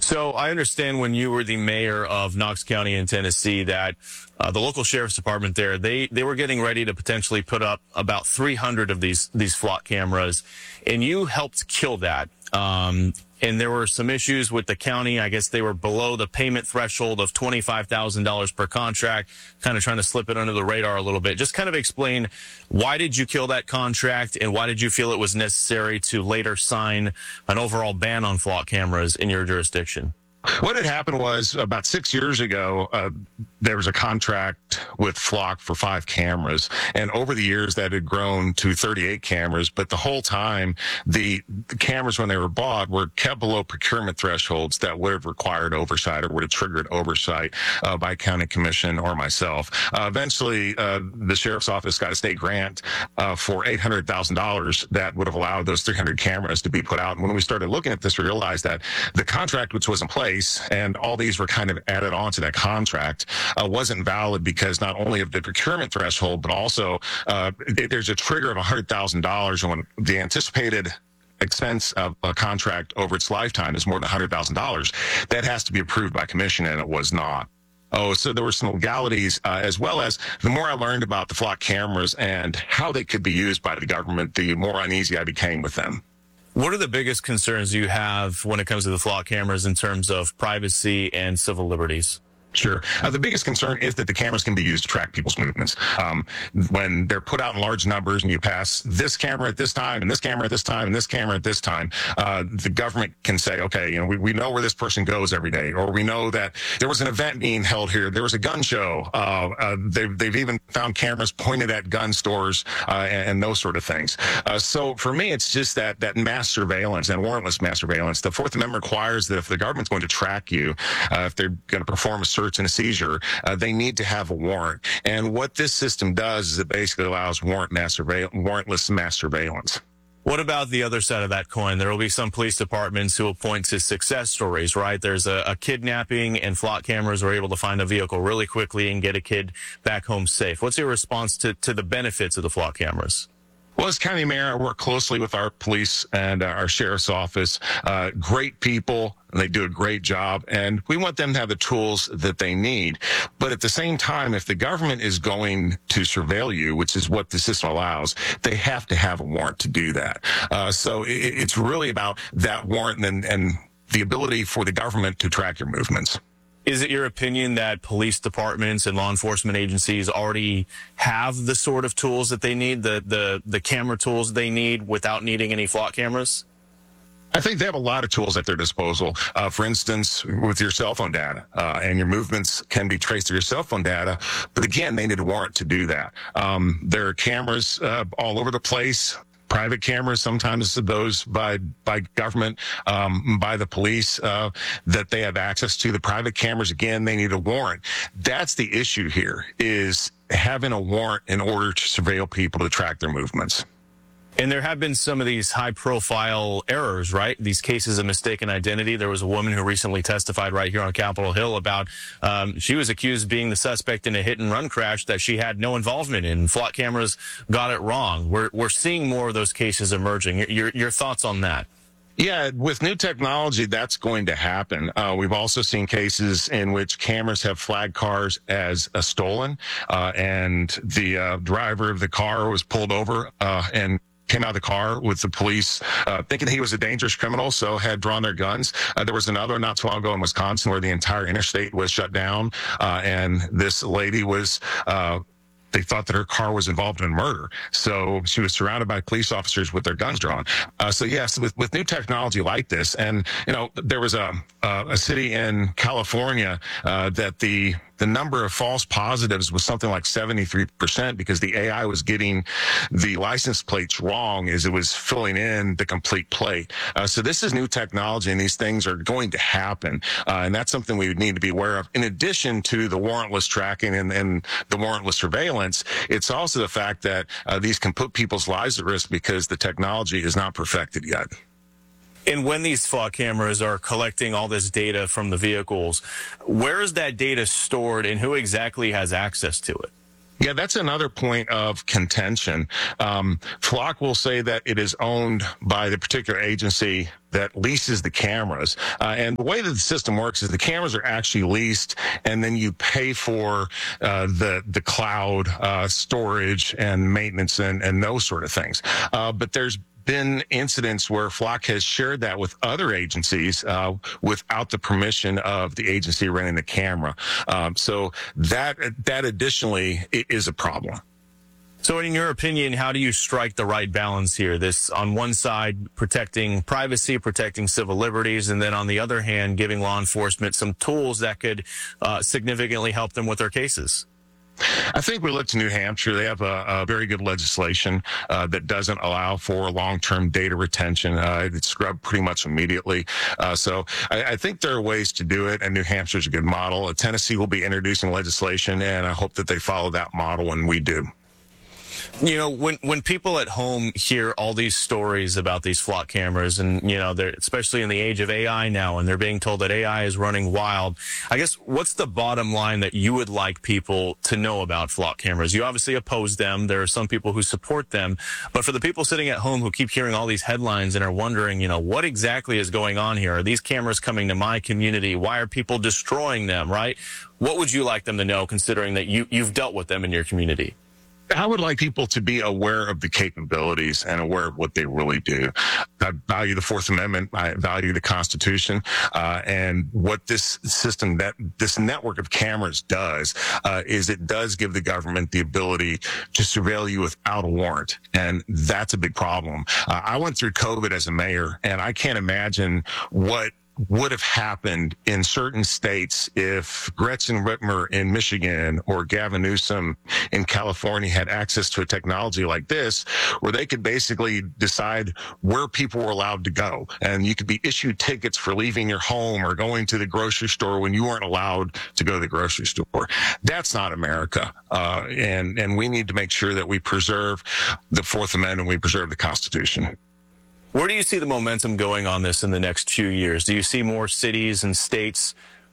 So I understand when you were the mayor of Knox County in Tennessee that the local sheriff's department there, they were getting ready to potentially put up about 300 of these flock cameras, and you helped kill that. And there were some issues with the county. I guess they were below the payment threshold of $25,000 per contract, kind of trying to slip it under the radar a little bit. Just kind of explain, why did you kill that contract, and why did you feel it was necessary to later sign an overall ban on flock cameras in your jurisdiction? What had happened was about 6 years ago, there was a contract with Flock for 5 cameras. And over the years, that had grown to 38 cameras. But the whole time, the cameras, when they were bought, were kept below procurement thresholds that would have required oversight or would have triggered oversight by county commission or myself. Eventually, the sheriff's office got a state grant for $800,000 that would have allowed those 300 cameras to be put out. And when we started looking at this, we realized that the contract, which was in place, and all these were kind of added on to that contract, wasn't valid because not only of the procurement threshold, but also there's a trigger of $100,000 when the anticipated expense of a contract over its lifetime is more than $100,000. That has to be approved by commission, and it was not. So there were some legalities, as well as the more I learned about the flock cameras and how they could be used by the government, the more uneasy I became with them. What are the biggest concerns you have when it comes to the flock cameras in terms of privacy and civil liberties? Sure. The biggest concern is that the cameras can be used to track people's movements. When they're put out in large numbers and you pass this camera at this time and this camera at this time and this camera at this time, the government can say, okay, we know where this person goes every day, or we know that there was an event being held here. There was a gun show. They've even found cameras pointed at gun stores and those sort of things. So for me, it's just that mass surveillance and warrantless mass surveillance. The Fourth Amendment requires that if the government's going to track you, if they're going to perform a search and a seizure, they need to have a warrant. And what this system does is it basically allows warrantless mass surveillance. What about the other side of that coin? There will be some police departments who will point to success stories, right? There's a kidnapping, and flock cameras are able to find a vehicle really quickly and get a kid back home safe. What's your response to the benefits of the flock cameras? Well, as county mayor, I work closely with our police and our sheriff's office. Great people, and they do a great job, and we want them to have the tools that they need. But at the same time, if the government is going to surveil you, which is what the system allows, they have to have a warrant to do that. So it's really about that warrant and the ability for the government to track your movements. Is it your opinion that police departments and law enforcement agencies already have the sort of tools that they need, the camera tools they need, without needing any flock cameras? I think they have a lot of tools at their disposal. For instance, with your cell phone data, and your movements can be traced to your cell phone data. But again, they need a warrant to do that. There are cameras all over the place. Private cameras, sometimes those by government, by the police, that they have access to. The private cameras, again, they need a warrant. That's the issue here, is having a warrant in order to surveil people, to track their movements. And there have been some of these high-profile errors, right? These cases of mistaken identity. There was a woman who recently testified right here on Capitol Hill about she was accused of being the suspect in a hit-and-run crash that she had no involvement in. Flock cameras got it wrong. We're seeing more of those cases emerging. Your thoughts on that? Yeah, with new technology, that's going to happen. We've also seen cases in which cameras have flagged cars as stolen, and the driver of the car was pulled over and came out of the car with the police thinking he was a dangerous criminal, so had drawn their guns. There was another not too long ago in Wisconsin where the entire interstate was shut down, and this lady was they thought that her car was involved in murder. So she was surrounded by police officers with their guns drawn. So yes, with new technology like this, and there was a city in California that the number of false positives was something like 73% because the AI was getting the license plates wrong as it was filling in the complete plate. So this is new technology, and these things are going to happen. And that's something we would need to be aware of. In addition to the warrantless tracking and the warrantless surveillance, it's also the fact that these can put people's lives at risk because the technology is not perfected yet. And when these flock cameras are collecting all this data from the vehicles, where is that data stored and who exactly has access to it? Yeah, that's another point of contention. Flock will say that it is owned by the particular agency that leases the cameras. And the way that the system works is the cameras are actually leased, and then you pay for the cloud storage and maintenance and those sort of things. But there's been incidents where Flock has shared that with other agencies without the permission of the agency renting the camera. So that additionally is a problem. So in your opinion, how do you strike the right balance here? This, on one side, protecting privacy, protecting civil liberties, and then on the other hand, giving law enforcement some tools that could significantly help them with their cases? I think we look to New Hampshire. They have a very good legislation that doesn't allow for long-term data retention. It's scrubbed pretty much immediately. So I think there are ways to do it, and New Hampshire's a good model. Tennessee will be introducing legislation, and I hope that they follow that model when we do. You know, when people at home hear all these stories about these Flock cameras, and, you know, they're especially in the age of AI now, and they're being told that AI is running wild, I guess, what's the bottom line that you would like people to know about Flock cameras? You obviously oppose them. There are some people who support them. But for the people sitting at home who keep hearing all these headlines and are wondering, you know, what exactly is going on here? Are these cameras coming to my community? Why are people destroying them, right? What would you like them to know, considering that you've dealt with them in your community? I would like people to be aware of the capabilities and aware of what they really do. I value the Fourth Amendment. I value the Constitution. And what this system, this network of cameras does, is it does give the government the ability to surveil you without a warrant. And that's a big problem. I went through COVID as a mayor, and I can't imagine what would have happened in certain states if Gretchen Whitmer in Michigan or Gavin Newsom in California had access to a technology like this, where they could basically decide where people were allowed to go. And you could be issued tickets for leaving your home or going to the grocery store when you weren't allowed to go to the grocery store. That's not America. And we need to make sure that we preserve the Fourth Amendment, we preserve the Constitution. Where do you see the momentum going on this in the next few years? Do you see more cities and states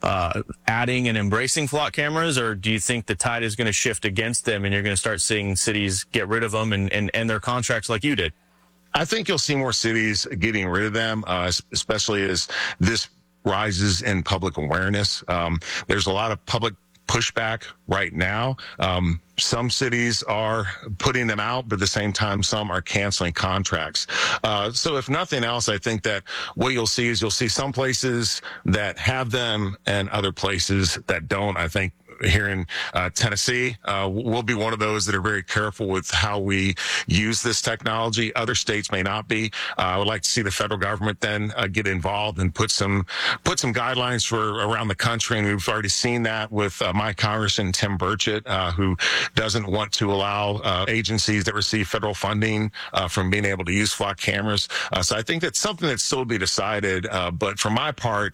adding and embracing Flock cameras, or do you think the tide is going to shift against them and you're going to start seeing cities get rid of them and end their contracts like you did? I think you'll see more cities getting rid of them, especially as this rises in public awareness. There's a lot of public pushback right now. Some cities are putting them out, but at the same time, some are canceling contracts. So if nothing else, I think that what you'll see is you'll see some places that have them and other places that don't. I think here in Tennessee, we'll be one of those that are very careful with how we use this technology. Other states may not be. I would like to see the federal government then get involved and put some guidelines for around the country. And we've already seen that with my Congressman Tim Burchett, who doesn't want to allow agencies that receive federal funding from being able to use Flock cameras. So I think that's something that's still to be decided. But for my part,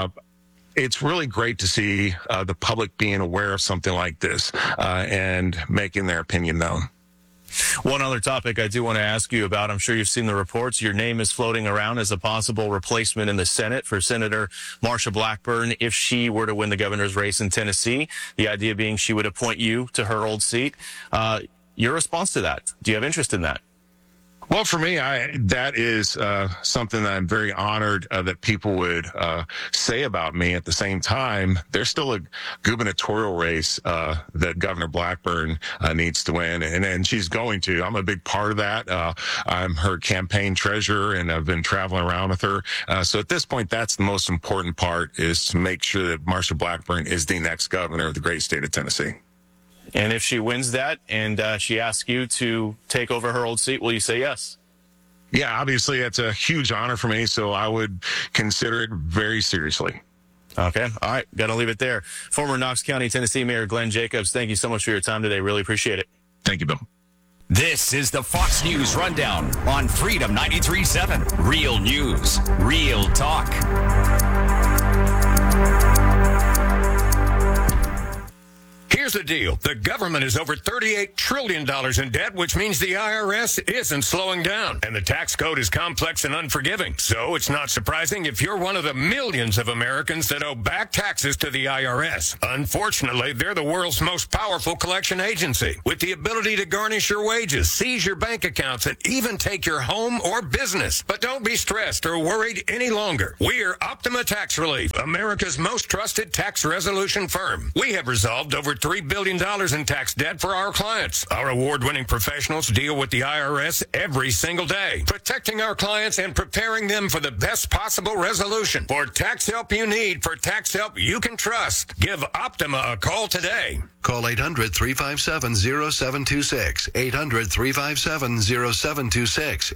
it's really great to see the public being aware of something like this and making their opinion known. One other topic I do want to ask you about, I'm sure you've seen the reports. Your name is floating around as a possible replacement in the Senate for Senator Marsha Blackburn if she were to win the governor's race in Tennessee. The idea being she would appoint you to her old seat. Your response to that? Do you have interest in that? Well, for me, that is something that I'm very honored that people would say about me. At the same time, there's still a gubernatorial race that Governor Blackburn needs to win, and she's going to. I'm a big part of that. I'm her campaign treasurer, and I've been traveling around with her. So at this point, that's the most important part, is to make sure that Marsha Blackburn is the next governor of the great state of Tennessee. And if she wins that and she asks you to take over her old seat, will you say yes? Yeah, obviously, it's a huge honor for me, so I would consider it very seriously. Okay. All right. Got to leave it there. Former Knox County, Tennessee Mayor Glenn Jacobs, thank you so much for your time today. Really appreciate it. Thank you, Bill. This is the Fox News Rundown on Freedom 93.7. Real news, real talk. Here's Here's the deal. The government is over $38 trillion in debt, which means the IRS isn't slowing down. And the tax code is complex and unforgiving. So it's not surprising if you're one of the millions of Americans that owe back taxes to the IRS. Unfortunately, they're the world's most powerful collection agency, with the ability to garnish your wages, seize your bank accounts, and even take your home or business. But don't be stressed or worried any longer. We're Optima Tax Relief, America's most trusted tax resolution firm. We have resolved over $3 billion in tax debt for our clients. Our award-winning professionals deal with the IRS every single day, protecting our clients and preparing them for the best possible resolution. For tax help you need, for tax help you can trust, give Optima a call today. Call 800-357-0726. 800-357-0726.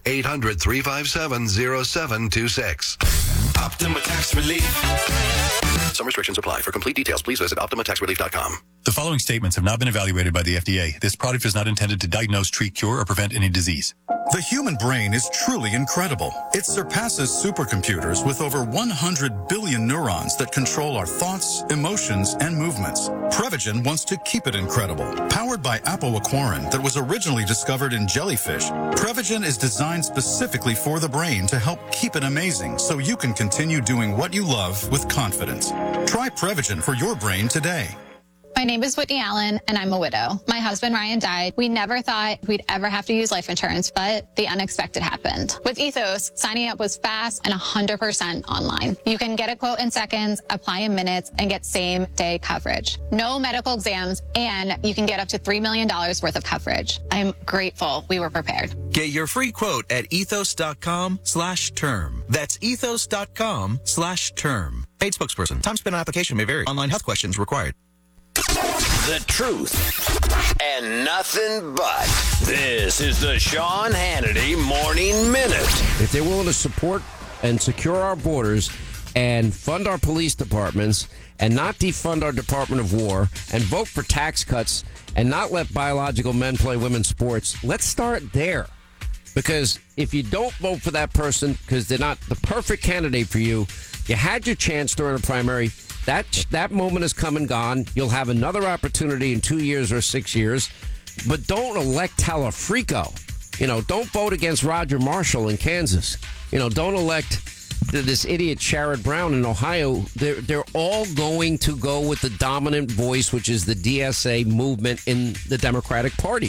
800-357-0726. Optima Tax Relief. Some restrictions apply. For complete details, please visit OptimaTaxRelief.com. The following statements have not been evaluated by the FDA. This product is not intended to diagnose, treat, cure, or prevent any disease. The human brain is truly incredible. It surpasses supercomputers with over 100 billion neurons that control our thoughts, emotions, and movements. Prevagen wants to keep it incredible. Powered by apoaquarin that was originally discovered in jellyfish, Prevagen is designed specifically for the brain to help keep it amazing so you can continue doing what you love with confidence. Try Prevagen for your brain today. My name is Whitney Allen, and I'm a widow. My husband, Ryan, died. We never thought we'd ever have to use life insurance, but the unexpected happened. With Ethos, signing up was fast and 100% online. You can get a quote in seconds, apply in minutes, and get same-day coverage. No medical exams, and you can get up to $3 million worth of coverage. I'm grateful we were prepared. Get your free quote at ethos.com/term. That's ethos.com/term. Paid spokesperson. Time spent on application may vary. Online health questions required. The truth and nothing but. This is the Sean Hannity Morning Minute. If they're willing to support and secure our borders and fund our police departments and not defund our Department of War and vote for tax cuts and not let biological men play women's sports, let's start there. Because if you don't vote for that person because they're not the perfect candidate for you, you had your chance during the primary. That moment has come and gone. You'll have another opportunity in 2 years or 6 years. But don't elect Talafrico. Don't vote against Roger Marshall in Kansas. Don't elect this idiot Sherrod Brown in Ohio. They're all going to go with the dominant voice, which is the DSA movement in the Democratic Party.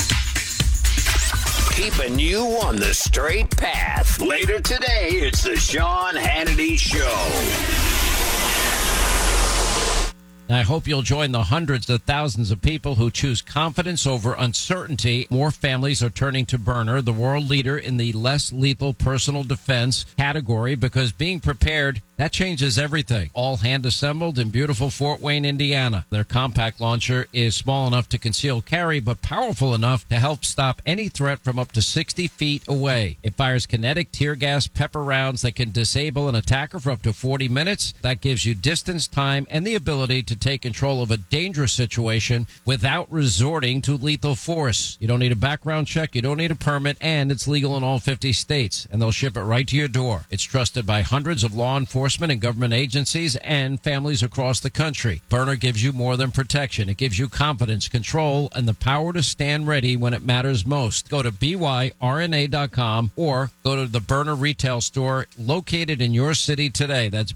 Keeping you on the straight path. Later today, it's the Sean Hannity Show. I hope you'll join the hundreds of thousands of people who choose confidence over uncertainty. More families are turning to Byrna, the world leader in the less lethal personal defense category, because being prepared, that changes everything. All hand assembled in beautiful Fort Wayne, Indiana. Their compact launcher is small enough to conceal carry, but powerful enough to help stop any threat from up to 60 feet away. It fires kinetic tear gas pepper rounds that can disable an attacker for up to 40 minutes. That gives you distance, time, and the ability to take control of a dangerous situation without resorting to lethal force. You don't need a background check, you don't need a permit, and it's legal in all 50 states, and they'll ship it right to your door. It's trusted by hundreds of law enforcement and government agencies and families across the country. Byrna gives you more than protection. It gives you confidence, control, and the power to stand ready when it matters most. Go to byrna.com or go to the Byrna retail store located in your city today. That's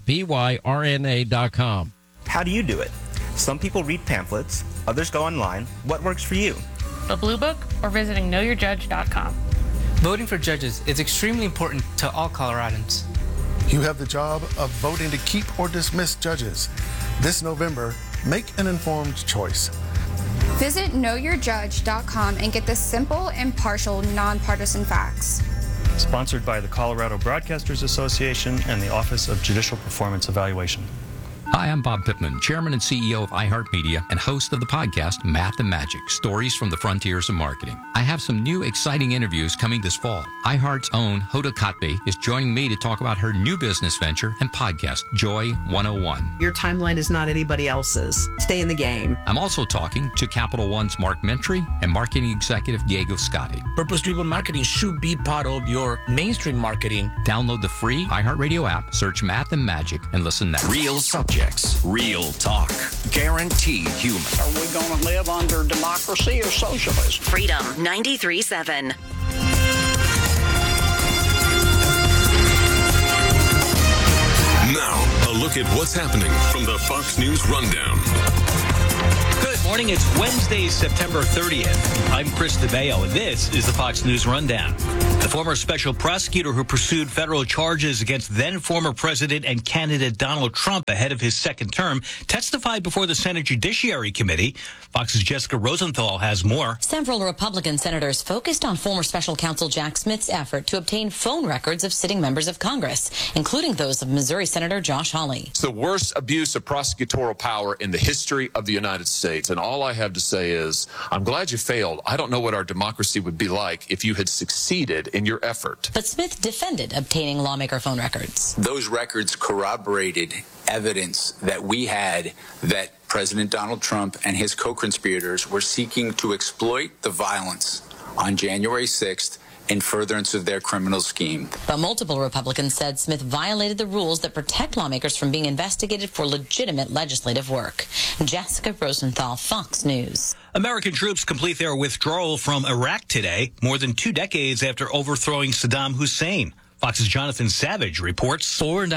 byrna.com. How do you do it? Some people read pamphlets, others go online. What works for you? The Blue Book or visiting knowyourjudge.com. Voting for judges is extremely important to all Coloradans. You have the job of voting to keep or dismiss judges. This November, make an informed choice. Visit knowyourjudge.com and get the simple, impartial, nonpartisan facts. Sponsored by the Colorado Broadcasters Association and the Office of Judicial Performance Evaluation. Hi, I'm Bob Pittman, Chairman and CEO of iHeartMedia and host of the podcast Math and Magic, Stories from the Frontiers of Marketing. I have some new exciting interviews coming this fall. iHeart's own Hoda Kotb is joining me to talk about her new business venture and podcast, Joy 101. Your timeline is not anybody else's. Stay in the game. I'm also talking to Capital One's Mark Mentry and marketing executive Diego Scotti. Purpose-driven marketing should be part of your mainstream marketing. Download the free iHeartRadio app, search Math and Magic, and listen now. Real subject. Projects. Real talk. Guaranteed human. Are we going to live under democracy or socialism? Freedom 93.7. Now, a look at what's happening from the Fox News Rundown. Good morning. It's Wednesday, September 30th. I'm Chris DeMeo, and this is the Fox News Rundown. The former special prosecutor who pursued federal charges against then-former President and candidate Donald Trump ahead of his second term testified before the Senate Judiciary Committee. Fox's Jessica Rosenthal has more. Several Republican senators focused on former special counsel Jack Smith's effort to obtain phone records of sitting members of Congress, including those of Missouri Senator Josh Hawley. It's the worst abuse of prosecutorial power in the history of the United States. And all I have to say is, I'm glad you failed. I don't know what our democracy would be like if you had succeeded in your effort. But Smith defended obtaining lawmaker phone records. Those records corroborated evidence that we had that President Donald Trump and his co-conspirators were seeking to exploit the violence on January 6th in furtherance of their criminal scheme. But multiple Republicans said Smith violated the rules that protect lawmakers from being investigated for legitimate legislative work. Jessica Rosenthal, Fox News. American troops complete their withdrawal from Iraq today, more than 2 decades after overthrowing Saddam Hussein. Fox's Jonathan Savage reports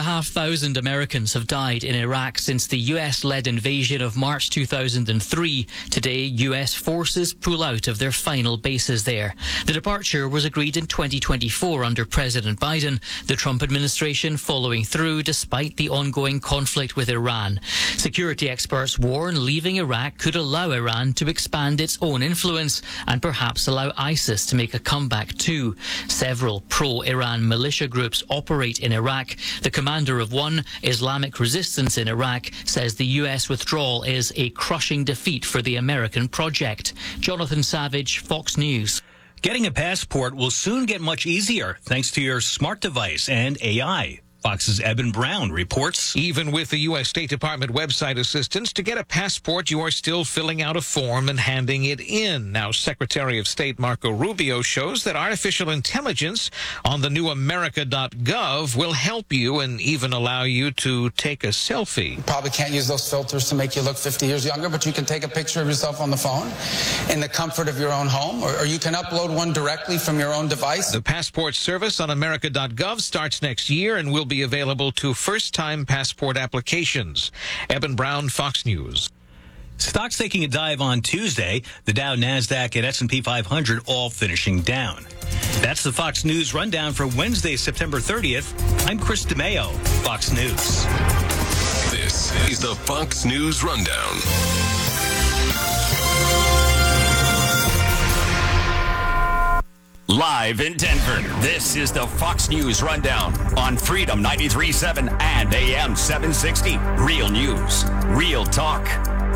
4,500 Americans have died in Iraq since the U.S.-led invasion of March 2003. Today, U.S. forces pull out of their final bases there. The departure was agreed in 2024 under President Biden, the Trump administration following through despite the ongoing conflict with Iran. Security experts warn leaving Iraq could allow Iran to expand its own influence and perhaps allow ISIS to make a comeback too. Several pro-Iran militia groups operate in Iraq. The commander of one, Islamic Resistance in Iraq, says the U.S. withdrawal is a crushing defeat for the American project. Jonathan Savage, Fox News. Getting a passport will soon get much easier thanks to your smart device and AI. Fox's Eben Brown reports. Even with the U.S. State Department website assistance, to get a passport, you are still filling out a form and handing it in. Now, Secretary of State Marco Rubio shows that artificial intelligence on the new America.gov will help you and even allow you to take a selfie. Probably can't use those filters to make you look 50 years younger, but you can take a picture of yourself on the phone in the comfort of your own home, or you can upload one directly from your own device. The passport service on America.gov starts next year and will be available to first-time passport applications. Eben Brown, Fox News. Stocks taking a dive on Tuesday. The Dow, NASDAQ, and S&P 500 all finishing down. That's the Fox News Rundown for Wednesday, September 30th. I'm Chris DeMeo, Fox News. This is the Fox News Rundown. Live in Denver, this is the Fox News Rundown on Freedom 93.7 and AM 760. Real news, real talk.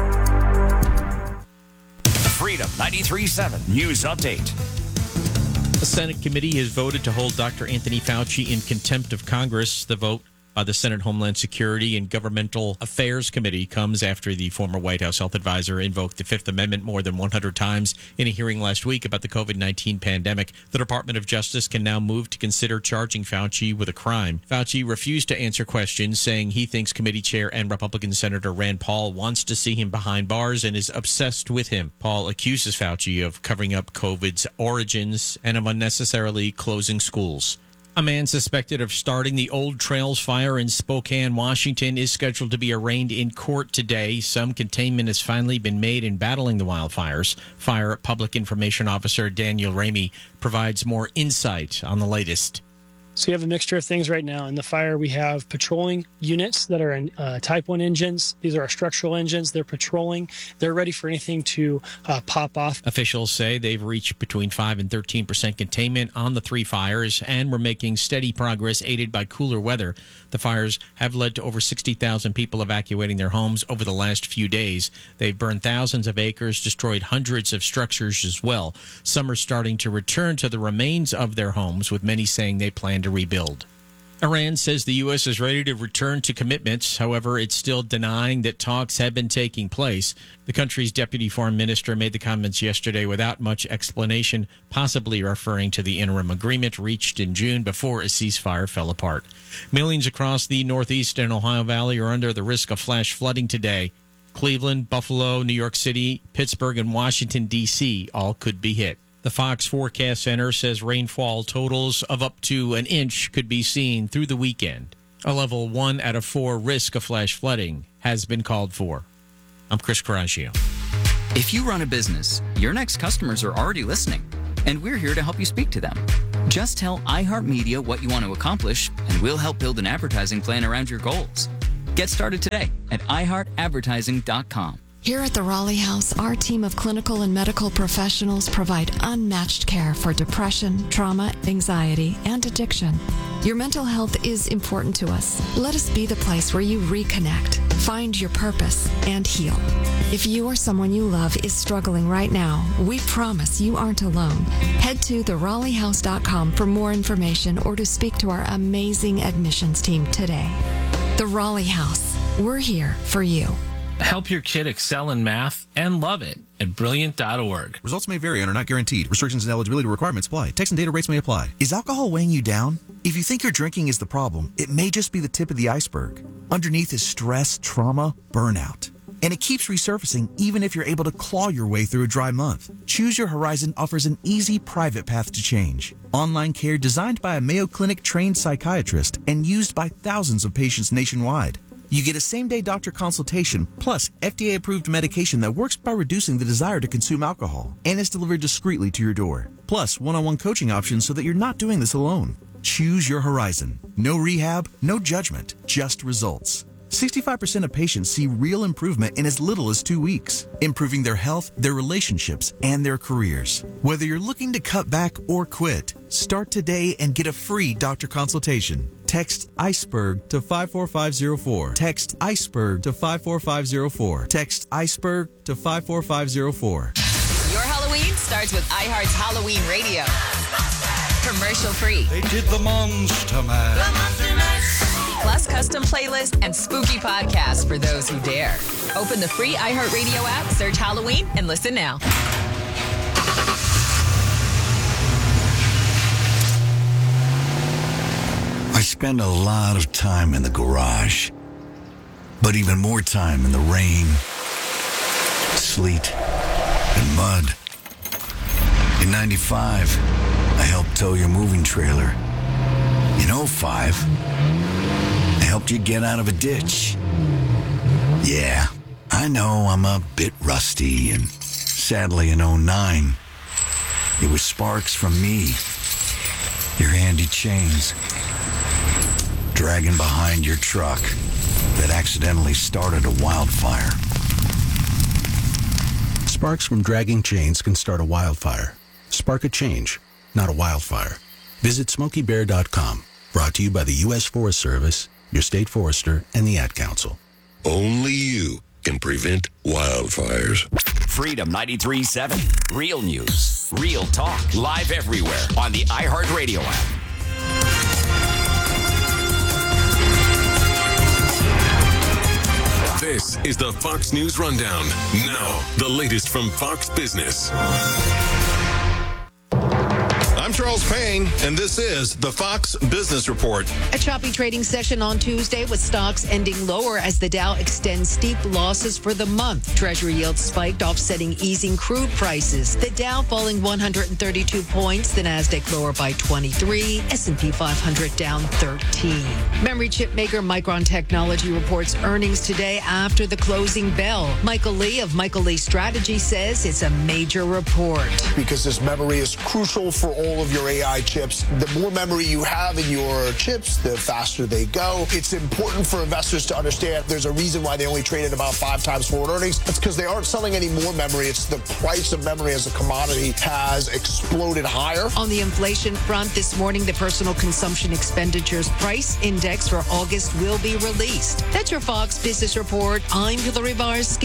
Freedom 93.7 News Update. The Senate committee has voted to hold Dr. Anthony Fauci in contempt of Congress. The vote by the Senate Homeland Security and Governmental Affairs Committee comes after the former White House health advisor invoked the Fifth Amendment more than 100 times in a hearing last week about the COVID-19 pandemic. The Department of Justice can now move to consider charging Fauci with a crime. Fauci refused to answer questions, saying he thinks committee chair and Republican Senator Rand Paul wants to see him behind bars and is obsessed with him. Paul accuses Fauci of covering up COVID's origins and of unnecessarily closing schools. A man suspected of starting the Old Trails fire in Spokane, Washington, is scheduled to be arraigned in court today. Some containment has finally been made in battling the wildfires. Fire Public Information Officer Daniel Ramey provides more insight on the latest. So you have a mixture of things right now. In the fire, we have patrolling units that are in Type 1 engines. These are our structural engines. They're patrolling. They're ready for anything to pop off. Officials say they've reached between 5 and 13% containment on the 3 fires, and we're making steady progress aided by cooler weather. The fires have led to over 60,000 people evacuating their homes over the last few days. They've burned thousands of acres, destroyed hundreds of structures as well. Some are starting to return to the remains of their homes, with many saying they plan to rebuild. Iran says the U.S. is ready to return to commitments. However, it's still denying that talks have been taking place. The country's deputy foreign minister made the comments yesterday without much explanation, possibly referring to the interim agreement reached in June before a ceasefire fell apart. Millions across the Northeast and Ohio Valley are under the risk of flash flooding today. Cleveland, Buffalo, New York City, Pittsburgh, and Washington, D.C. all could be hit. The Fox Forecast Center says rainfall totals of up to an inch could be seen through the weekend. A level 1 out of 4 risk of flash flooding has been called for. I'm Chris Coraggio. If you run a business, your next customers are already listening, and we're here to help you speak to them. Just tell iHeartMedia what you want to accomplish, and we'll help build an advertising plan around your goals. Get started today at iHeartAdvertising.com. Here at the Raleigh House, our team of clinical and medical professionals provide unmatched care for depression, trauma, anxiety, and addiction. Your mental health is important to us. Let us be the place where you reconnect, find your purpose, and heal. If you or someone you love is struggling right now, we promise you aren't alone. Head to theRaleighHouse.com for more information or to speak to our amazing admissions team today. The Raleigh House. We're here for you. Help your kid excel in math and love it at Brilliant.org. Results may vary and are not guaranteed. Restrictions and eligibility requirements apply. Text and data rates may apply. Is alcohol weighing you down? If you think your drinking is the problem, it may just be the tip of the iceberg. Underneath is stress, trauma, burnout. And it keeps resurfacing even if you're able to claw your way through a dry month. Choose Your Horizon offers an easy, private path to change. Online care designed by a Mayo Clinic-trained psychiatrist and used by thousands of patients nationwide. You get a same-day doctor consultation, plus FDA-approved medication that works by reducing the desire to consume alcohol, and is delivered discreetly to your door. Plus, one-on-one coaching options so that you're not doing this alone. Choose Your Horizon. No rehab, no judgment, just results. 65% of patients see real improvement in as little as 2 weeks, improving their health, their relationships, and their careers. Whether you're looking to cut back or quit, start today and get a free doctor consultation. Text iceberg to 54504. Text iceberg to 54504. Text iceberg to 54504. Your Halloween starts with iHeart's Halloween Radio. Commercial free. They did the Monster Mash. Plus custom playlists and spooky podcasts for those who dare. Open the free iHeartRadio app, search Halloween, and listen now. I spend a lot of time in the garage, but even more time in the rain, sleet, and mud. In 95, I helped tow your moving trailer. In 05, I helped you get out of a ditch. Yeah, I know I'm a bit rusty, and sadly in 09, it was sparks from me, your handy chains, dragging behind your truck that accidentally started a wildfire. Sparks from dragging chains can start a wildfire. Spark a change, not a wildfire. Visit SmokeyBear.com. Brought to you by the U.S. Forest Service, your state forester, and the Ad Council. Only you can prevent wildfires. Freedom 93.7. Real news, real talk, live everywhere on the iHeartRadio app. This is the Fox News Rundown. Now, the latest from Fox Business. I'm Charles Payne, and this is the Fox Business Report. A choppy trading session on Tuesday with stocks ending lower as the Dow extends steep losses for the month. Treasury yields spiked, offsetting easing crude prices. The Dow falling 132 points, the Nasdaq lower by 23, S&P 500 down 13. Memory chip maker Micron Technology reports earnings today after the closing bell. Michael Lee of Michael Lee Strategy says it's a major report. Because this memory is crucial for all of your AI chips. The more memory you have in your chips, the faster they go. It's important for investors to understand there's a reason why they only traded about 5 times forward earnings. That's because they aren't selling any more memory. It's the price of memory as a commodity has exploded higher. On the inflation front, this morning, the Personal Consumption Expenditures Price Index for August will be released. That's your Fox Business Report. I'm Hillary Barski.